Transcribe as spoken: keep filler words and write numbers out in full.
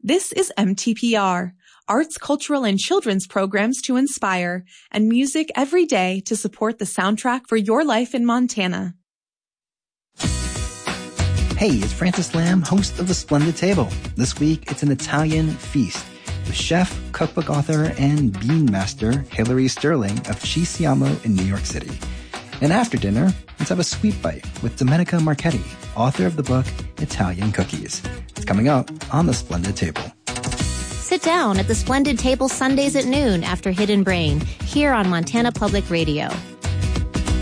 This is M T P R, arts, cultural, and children's programs to inspire, and music every day to support the soundtrack for your life in Montana. Hey, it's Francis Lamb, host of The Splendid Table. This week, it's an Italian feast with chef, cookbook author, and bean master Hilary Sterling of Ci Siamo in New York City. And after dinner, let's have a sweet bite with Domenica Marchetti, author of the book Italian Cookies. It's coming up on The Splendid Table. Sit down at The Splendid Table Sundays at noon after Hidden Brain, here on Montana Public Radio.